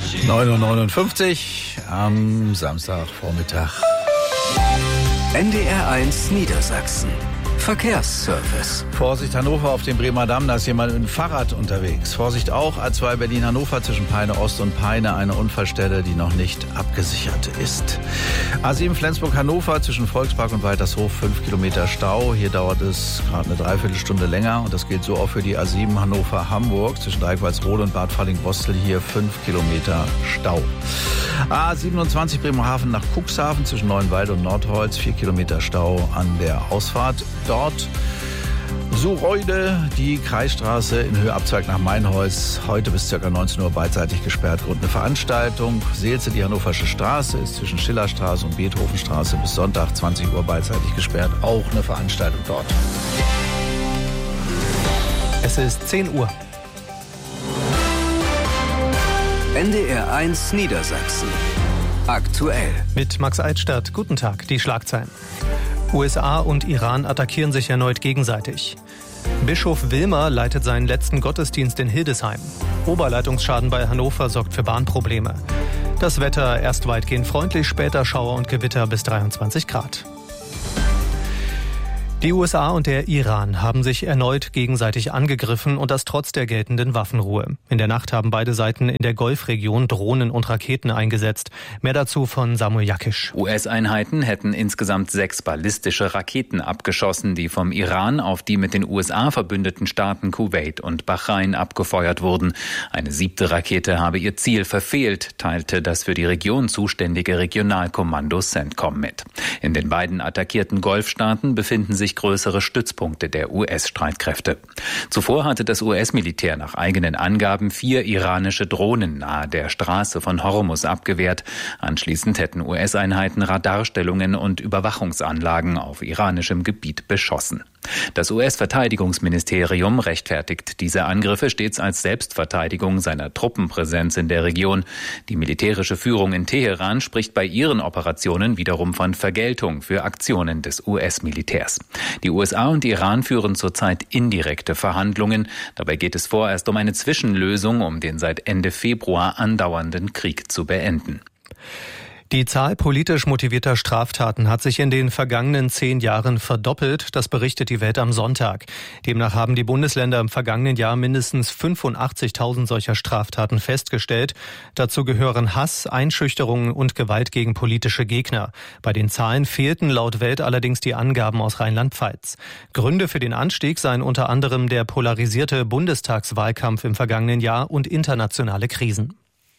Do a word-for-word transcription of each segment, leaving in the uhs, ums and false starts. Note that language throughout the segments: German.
neun Uhr neunundfünfzig am Samstagvormittag. N D R eins Niedersachsen. Verkehrsservice. Vorsicht Hannover auf dem Bremer Damm, da ist jemand mit dem Fahrrad unterwegs. Vorsicht auch, A zwei Berlin-Hannover zwischen Peine Ost und Peine, eine Unfallstelle, die noch nicht abgesichert ist. A sieben Flensburg-Hannover zwischen Volkspark und Waltershof, fünf Kilometer Stau. Hier dauert es gerade eine Dreiviertelstunde länger und das gilt so auch für die A sieben Hannover-Hamburg zwischen Dreikwaldsrode und Bad Falling-Bostel, hier fünf Kilometer Stau. A siebenundzwanzig Bremerhaven nach Cuxhaven zwischen Neuenwalde und Nordholz, vier Kilometer Stau an der Ausfahrt. Dort Suhreude, die Kreisstraße in Höhe Abzweig nach Mainholz, heute bis ca. neunzehn Uhr beidseitig gesperrt. Grund eine Veranstaltung. Seelze, die Hannoversche Straße, ist zwischen Schillerstraße und Beethovenstraße bis Sonntag zwanzig Uhr beidseitig gesperrt. Auch eine Veranstaltung dort. Es ist zehn Uhr. N D R eins Niedersachsen. Aktuell. Mit Max Eitstadt. Guten Tag, die Schlagzeilen. U S A und Iran attackieren sich erneut gegenseitig. Bischof Wilmer leitet seinen letzten Gottesdienst in Hildesheim. Oberleitungsschaden bei Hannover sorgt für Bahnprobleme. Das Wetter erst weitgehend freundlich, später Schauer und Gewitter bis dreiundzwanzig Grad. Die U S A und der Iran haben sich erneut gegenseitig angegriffen und das trotz der geltenden Waffenruhe. In der Nacht haben beide Seiten in der Golfregion Drohnen und Raketen eingesetzt. Mehr dazu von Samuel Jakisch. U S-Einheiten hätten insgesamt sechs ballistische Raketen abgeschossen, die vom Iran auf die mit den U S A verbündeten Staaten Kuwait und Bahrain abgefeuert wurden. Eine siebte Rakete habe ihr Ziel verfehlt, teilte das für die Region zuständige Regionalkommando CENTCOM mit. In den beiden attackierten Golfstaaten befinden sich größere Stützpunkte der U S-Streitkräfte. Zuvor hatte das U S-Militär nach eigenen Angaben vier iranische Drohnen nahe der Straße von Hormuz abgewehrt. Anschließend hätten U S-Einheiten Radarstellungen und Überwachungsanlagen auf iranischem Gebiet beschossen. Das U S-Verteidigungsministerium rechtfertigt diese Angriffe stets als Selbstverteidigung seiner Truppenpräsenz in der Region. Die militärische Führung in Teheran spricht bei ihren Operationen wiederum von Vergeltung für Aktionen des U S-Militärs. Die U S A und Iran führen zurzeit indirekte Verhandlungen. Dabei geht es vorerst um eine Zwischenlösung, um den seit Ende Februar andauernden Krieg zu beenden. Die Zahl politisch motivierter Straftaten hat sich in den vergangenen zehn Jahren verdoppelt. Das berichtet die Welt am Sonntag. Demnach haben die Bundesländer im vergangenen Jahr mindestens fünfundachtzigtausend solcher Straftaten festgestellt. Dazu gehören Hass, Einschüchterungen und Gewalt gegen politische Gegner. Bei den Zahlen fehlten laut Welt allerdings die Angaben aus Rheinland-Pfalz. Gründe für den Anstieg seien unter anderem der polarisierte Bundestagswahlkampf im vergangenen Jahr und internationale Krisen.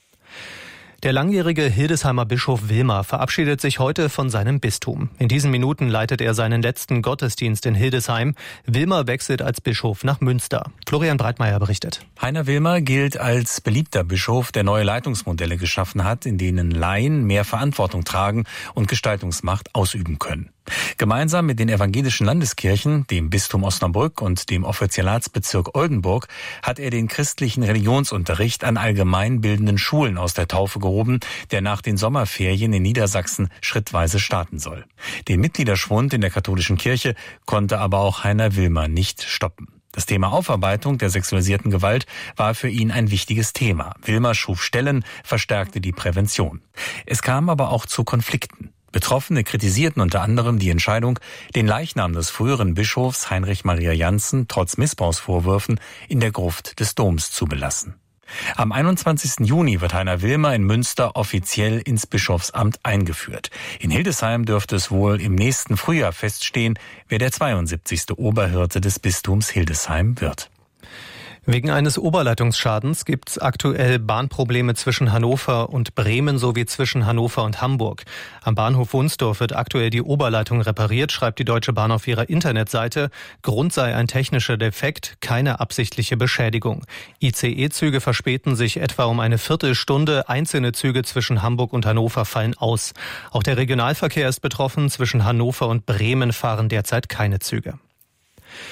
Der langjährige Hildesheimer Bischof Wilmer verabschiedet sich heute von seinem Bistum. In diesen Minuten leitet er seinen letzten Gottesdienst in Hildesheim. Wilmer wechselt als Bischof nach Münster. Florian Breitmeier berichtet. Heiner Wilmer gilt als beliebter Bischof, der neue Leitungsmodelle geschaffen hat, in denen Laien mehr Verantwortung tragen und Gestaltungsmacht ausüben können. Gemeinsam mit den evangelischen Landeskirchen, dem Bistum Osnabrück und dem Offizialatsbezirk Oldenburg hat er den christlichen Religionsunterricht an allgemeinbildenden Schulen aus der Taufe gehoben, der nach den Sommerferien in Niedersachsen schrittweise starten soll. Den Mitgliederschwund in der katholischen Kirche konnte aber auch Heiner Wilmer nicht stoppen. Das Thema Aufarbeitung der sexualisierten Gewalt war für ihn ein wichtiges Thema. Wilmer schuf Stellen, verstärkte die Prävention. Es kam aber auch zu Konflikten. Betroffene kritisierten unter anderem die Entscheidung, den Leichnam des früheren Bischofs Heinrich Maria Janssen trotz Missbrauchsvorwürfen in der Gruft des Doms zu belassen. Am einundzwanzigsten Juni wird Heiner Wilmer in Münster offiziell ins Bischofsamt eingeführt. In Hildesheim dürfte es wohl im nächsten Frühjahr feststehen, wer der zweiundsiebzigste Oberhirte des Bistums Hildesheim wird. Wegen eines Oberleitungsschadens gibt es aktuell Bahnprobleme zwischen Hannover und Bremen sowie zwischen Hannover und Hamburg. Am Bahnhof Wunsdorf wird aktuell die Oberleitung repariert, schreibt die Deutsche Bahn auf ihrer Internetseite. Grund sei ein technischer Defekt, keine absichtliche Beschädigung. I C E-Züge verspäten sich etwa um eine Viertelstunde. Einzelne Züge zwischen Hamburg und Hannover fallen aus. Auch der Regionalverkehr ist betroffen. Zwischen Hannover und Bremen fahren derzeit keine Züge.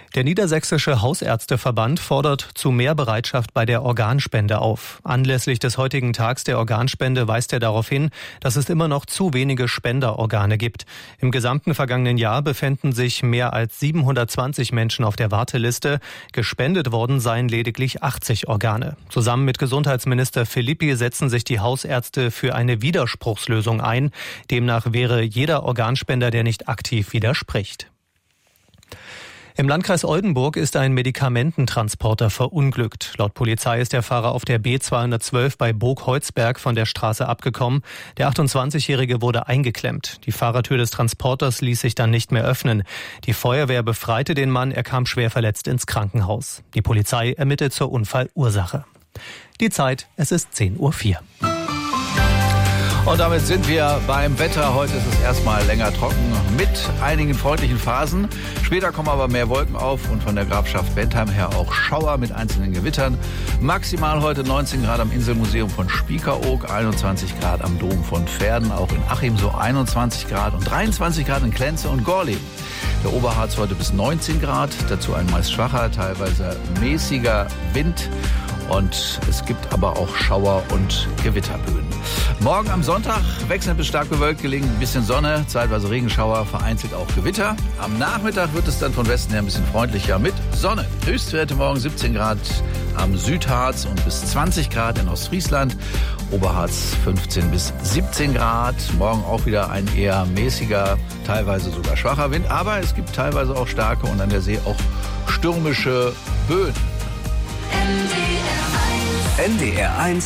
Der Niedersächsische Hausärzteverband fordert zu mehr Bereitschaft bei der Organspende auf. Anlässlich des heutigen Tags der Organspende weist er darauf hin, dass es immer noch zu wenige Spenderorgane gibt. Im gesamten vergangenen Jahr befänden sich mehr als siebenhundertzwanzig Menschen auf der Warteliste. Gespendet worden seien lediglich achtzig Organe. Zusammen mit Gesundheitsminister Philippi setzen sich die Hausärzte für eine Widerspruchslösung ein. Demnach wäre jeder Organspender, der nicht aktiv widerspricht. Im Landkreis Oldenburg ist ein Medikamententransporter verunglückt. Laut Polizei ist der Fahrer auf der B zweihundertzwölf bei Burg-Heuzberg von der Straße abgekommen. Der achtundzwanzigjährige wurde eingeklemmt. Die Fahrertür des Transporters ließ sich dann nicht mehr öffnen. Die Feuerwehr befreite den Mann, er kam schwer verletzt ins Krankenhaus. Die Polizei ermittelt zur Unfallursache. Die Zeit, es ist zehn Uhr vier. Und damit sind wir beim Wetter. Heute ist es erstmal länger trocken mit einigen freundlichen Phasen. Später kommen aber mehr Wolken auf und von der Grafschaft Bentheim her auch Schauer mit einzelnen Gewittern. Maximal heute neunzehn Grad am Inselmuseum von Spiekeroog, einundzwanzig Grad am Dom von Verden, auch in Achim so einundzwanzig Grad und dreiundzwanzig Grad in Klenze und Gorleben. Der Oberharz heute bis neunzehn Grad, dazu ein meist schwacher, teilweise mäßiger Wind. Und es gibt aber auch Schauer und Gewitterböen. Morgen am Sonntag wechselnd bis stark bewölkt, gelegentlich ein bisschen Sonne, zeitweise Regenschauer, vereinzelt auch Gewitter. Am Nachmittag wird es dann von Westen her ein bisschen freundlicher mit Sonne. Höchstwerte morgen siebzehn Grad am Südharz und bis zwanzig Grad in Ostfriesland. Oberharz fünfzehn bis siebzehn Grad. Morgen auch wieder ein eher mäßiger, teilweise sogar schwacher Wind. Aber es gibt teilweise auch starke und an der See auch stürmische Böen. N D R eins